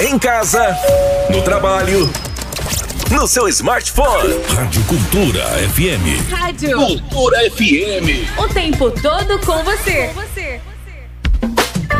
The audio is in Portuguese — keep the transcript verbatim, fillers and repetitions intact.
Em casa, no trabalho, no seu smartphone. Rádio Cultura F M. Rádio Cultura F M. O tempo todo com você.